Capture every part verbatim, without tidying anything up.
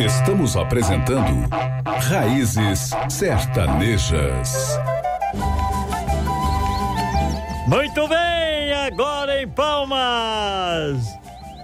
Estamos apresentando Raízes Sertanejas. Muito bem, agora em Palmas.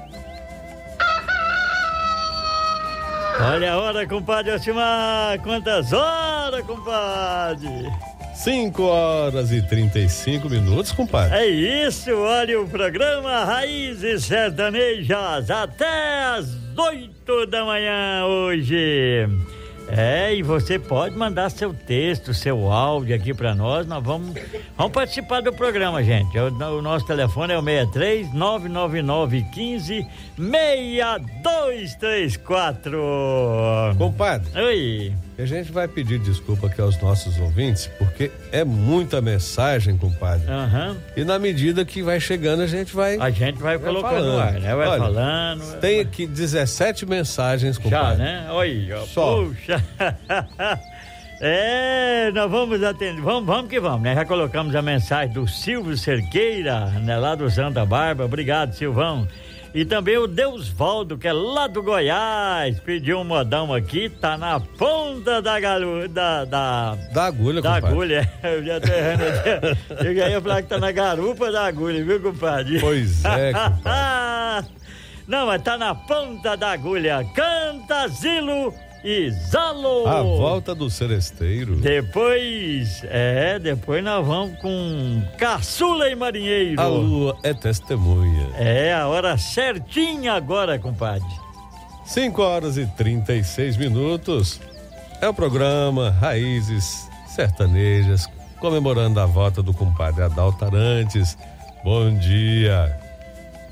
Olha a hora, compadre Osimar. Quantas horas, compadre? cinco horas e trinta e cinco minutos, compadre. É isso, olha o programa Raízes Sertanejas até as oito da manhã hoje. É, e você pode mandar seu texto, seu áudio aqui pra nós, nós vamos, vamos participar do programa, gente. O, o nosso telefone é o seis três nove nove nove um cinco seis dois três quatro. Compadre. Oi. A gente vai pedir desculpa aqui aos nossos ouvintes, porque é muita mensagem, compadre. Aham. Uhum. E na medida que vai chegando, a gente vai... A gente vai, vai colocando falando. No ar, né? Vai Olha, falando. Tem aqui dezessete mensagens, compadre. Já, né? Oi, Só. Puxa. É, nós vamos atender, vamos, vamos que vamos, né? Já colocamos a mensagem do Silvio Cerqueira, né? Lá do Santa Bárbara. Obrigado, Silvão. E também o Deusvaldo, que é lá do Goiás, pediu um modão aqui, tá na ponta da garu, da, da, da agulha, da compadre. agulha. Eu já tô errando aqui. Eu já ia falar que tá na garupa da agulha, viu, compadre? Pois é, compadre. Não, mas tá na ponta da agulha. Canta, Zilo e Zalo. A volta do seresteiro. Depois, é, depois nós vamos com Caçula e Marinheiro. A lua é testemunha. É, a hora certinha agora, compadre. cinco horas e trinta e seis minutos. É o programa Raízes Sertanejas, comemorando a volta do compadre Adalto Arantes. Bom dia.